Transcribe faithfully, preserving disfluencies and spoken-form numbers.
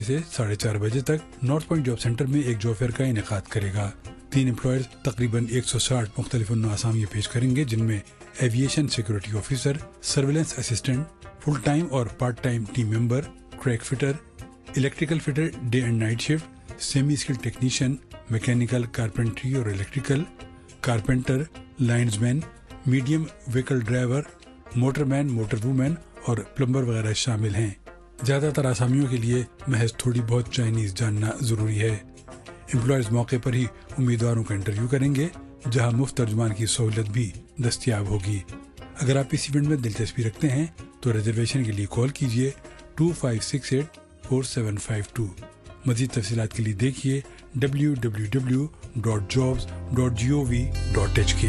से साढ़े चार बजे तक नॉर्थ पॉइंट जॉब सेंटर में एक जॉब फेयर का इनेकाद करेगा। तीन एम्प्लॉयर्स तकरीबन एक सौ साठ मुख्तलिफ आसामियाँ पेश करेंगे, जिनमें aviation security officer, surveillance assistant, full time और part time team member, track fitter, electrical fitter day and night shift, semi skill technician, mechanical, carpentry और electrical, carpenter, linesman, medium vehicle driver, motorman, motor woman और plumber वगैरह शामिल हैं। ज़्यादातर आसामियों के लिए महज थोड़ी बहुत चाइनीज़ जानना ज़रूरी है। एम्प्लॉयज़ मौके पर ही उम्मीदवारों का इंटरव्यू करेंगे, जहां मुफ्त तर्जुमान की सहूलत भी दस्तियाब होगी। अगर आप इस इवेंट में दिलचस्पी रखते हैं तो रिजर्वेशन के लिए कॉल कीजिए to five six eight four seven five to. मज़ीद तफसीलात के लिए देखिए W W W dot jobs dot G O V dot H के।